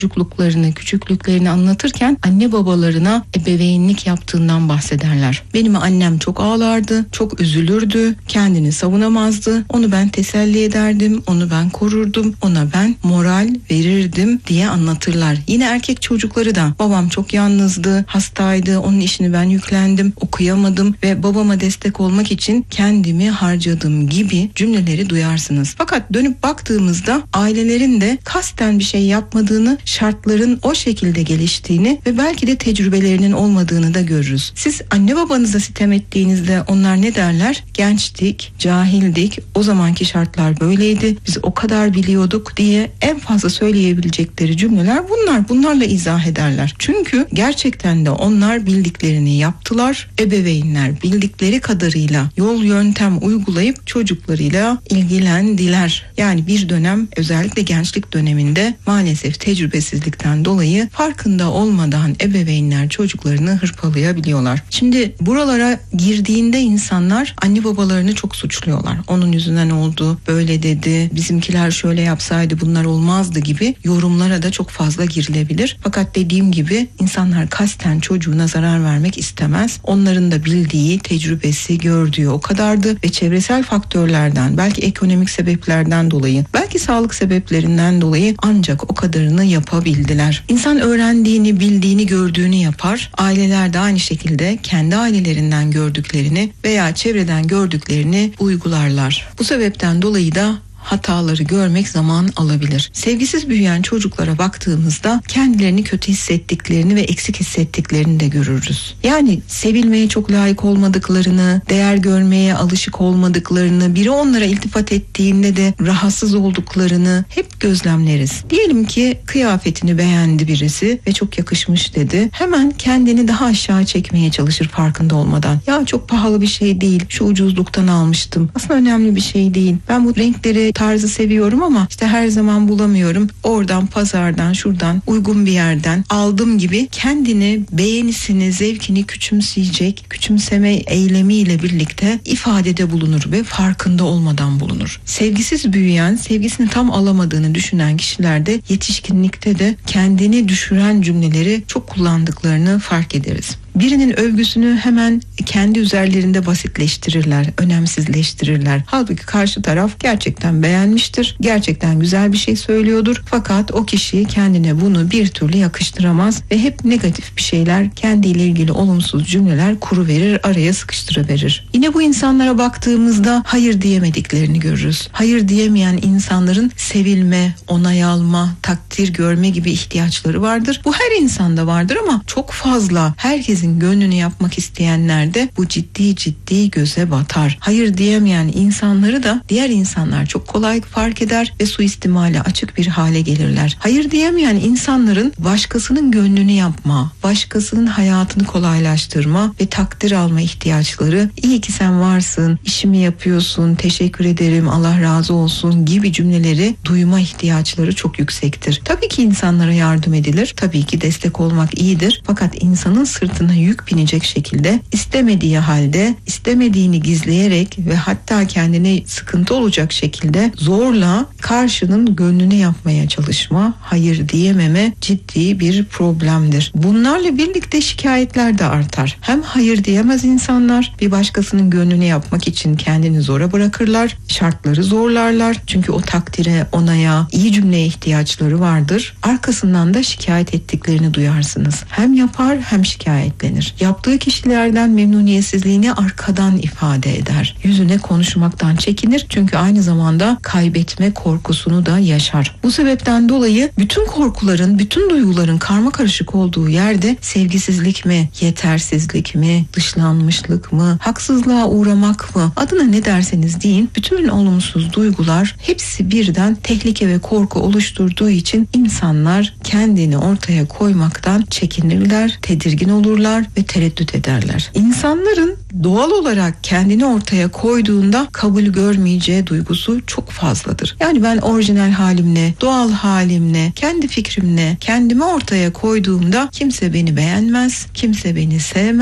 çocukluklarını, küçüklüklerini anlatırken anne babalarına ebeveynlik yaptığından bahsederler. Benim annem çok ağlardı, çok üzülürdü, kendini savunamazdı. Onu ben teselli ederdim, onu ben korurdum, ona ben moral verirdim diye anlatırlar. Yine erkek çocukları da babam çok yalnızdı, hastaydı, onun işini ben yüklendim, okuyamadım ve babama destek olmak için kendimi harcadım gibi cümleleri duyarsınız. Fakat dönüp baktığımızda ailelerin de kasten bir şey yapmadığını, şartların o şekilde geliştiğini ve belki de tecrübelerinin olmadığını da görürüz. Siz anne babanıza sitem ettiğinizde onlar ne derler? Gençtik, cahildik, o zamanki şartlar böyleydi, biz o kadar biliyorduk diye en fazla söyleyebilecekleri cümleler bunlar. Bunlarla izah ederler. Çünkü gerçekten de onlar bildiklerini yaptılar. Ebeveynler bildikleri kadarıyla yol yöntem uygulayıp çocuklarıyla ilgilendiler. Yani bir dönem, özellikle gençlik döneminde maalesef tecrübesizlikten dolayı farkında olmadan ebeveynler çocuklarını hırpalayabiliyorlar. Şimdi buralara girdiğinde insanlar anne babalarını çok suçluyorlar. Onun yüzünden oldu, böyle dedi, bizimkiler şöyle yapsaydı bunlar olmazdı gibi yorumlara da çok fazla girilebilir. Fakat dediğim gibi insanlar kasten çocuğuna zarar vermek istemez. Onların da bildiği, tecrübesi, gördüğü o kadardı ve çevresel faktörlerden, belki ekonomik sebeplerden dolayı, belki sağlık sebeplerinden dolayı ancak o kadarını yapabildiler. İnsan öğrendiğini, bildiğini, gördüğünü yapar. Aileler de aynı şekilde kendi ailelerinden gördüklerini veya çevreden gördüklerini uygularlar. Bu sebepten dolayı da hataları görmek zaman alabilir. Sevgisiz büyüyen çocuklara baktığımızda kendilerini kötü hissettiklerini ve eksik hissettiklerini de görürüz. Yani sevilmeye çok layık olmadıklarını, değer görmeye alışık olmadıklarını, biri onlara iltifat ettiğinde de rahatsız olduklarını hep gözlemleriz. Diyelim ki kıyafetini beğendi birisi ve çok yakışmış dedi. Hemen kendini daha aşağı çekmeye çalışır farkında olmadan. Ya çok pahalı bir şey değil, şu ucuzluktan almıştım. Aslında önemli bir şey değil. Ben bu renkleri, tarzı seviyorum ama işte her zaman bulamıyorum. Oradan, pazardan, şuradan, uygun bir yerden aldım gibi kendini, beğenisini, zevkini küçümseyecek, küçümseme eylemiyle birlikte ifadede bulunur ve farkında olmadan bulunur. Sevgisiz büyüyen, sevgisini tam alamadığını düşünen kişilerde yetişkinlikte de kendini düşüren cümleleri çok kullandıklarını fark ederiz. Birinin övgüsünü hemen kendi üzerlerinde basitleştirirler, önemsizleştirirler. Halbuki karşı taraf gerçekten beğenmiştir, gerçekten güzel bir şey söylüyordur. Fakat o kişi kendine bunu bir türlü yakıştıramaz ve hep negatif bir şeyler, kendiyle ilgili olumsuz cümleler kuruverir, araya sıkıştırıverir. Yine bu insanlara baktığımızda hayır diyemediklerini görürüz. Hayır diyemeyen insanların sevilme, onay alma, takdir görme gibi ihtiyaçları vardır. Bu her insanda vardır ama çok fazla, herkesin gönlünü yapmak isteyenler de bu ciddi göze batar. Hayır diyemeyen insanları da diğer insanlar çok kolay fark eder ve suistimale açık bir hale gelirler. Hayır diyemeyen insanların başkasının gönlünü yapma, başkasının hayatını kolaylaştırma ve takdir alma ihtiyaçları, iyi ki sen varsın, işimi yapıyorsun, teşekkür ederim, Allah razı olsun gibi cümleleri duyma ihtiyaçları çok yüksektir. Tabii ki insanlara yardım edilir, tabii ki destek olmak iyidir. Fakat insanın sırtına yük binecek şekilde, istemediği halde, istemediğini gizleyerek ve hatta kendine sıkıntı olacak şekilde zorla karşının gönlünü yapmaya çalışma, hayır diyememe ciddi bir problemdir. Bunlarla birlikte şikayetler de artar. Hem hayır diyemez insanlar, bir başkasının gönlünü yapmak için kendini zora bırakırlar, şartları zorlarlar. Çünkü o takdire, onaya, iyi cümleye ihtiyaçları vardır. Arkasından da şikayet ettiklerini duyarsınız. Hem yapar hem şikayetlenir. Yaptığı kişilerden memnuniyetsizliğini arkadan ifade eder. Yüzüne konuşmaktan çekinir çünkü aynı zamanda kaybetme korkusunu da yaşar. Bu sebepten dolayı bütün korkuların, bütün duyguların karmakarışık olduğu yerde sevgisizlik mi, yetersizlik mi, dışlanmışlık mı, haksızlığa uğramak mı, adına ne derseniz deyin, bütün olumsuz duygular hepsi birden tehlike ve korku oluşturduğu için insanlar kendini ortaya koymaktan çekinirler, tedirgin olurlar ve tereddüt ederler. İnsanların doğal olarak kendini ortaya koyduğunda kabul görmeyeceği duygusu çok fazladır. Yani ben orijinal halimle, doğal halimle, kendi fikrimle kendimi ortaya koyduğumda kimse beni beğenmez, kimse beni sevmez,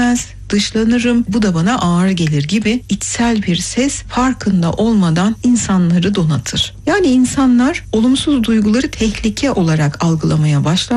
dışlanırım, bu da bana ağır gelir gibi içsel bir ses farkında olmadan insanları donatır. Yani insanlar olumsuz duyguları tehlike olarak algılamaya başlar.